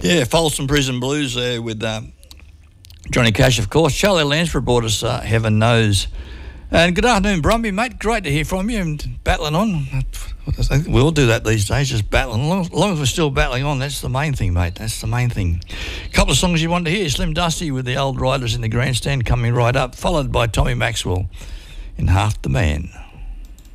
Yeah, Folsom Prison Blues there with Johnny Cash, of course. Charlie Lansford brought us Heaven Knows. And good afternoon, Brumby, mate. Great to hear from you and battling on. I think we all do that these days, just battling. As long as we're still battling on, that's the main thing, mate. That's the main thing. A couple of songs you wanted to hear. Slim Dusty with the Old Riders in the Grandstand coming right up, followed by Tommy Maxwell in Half the Man.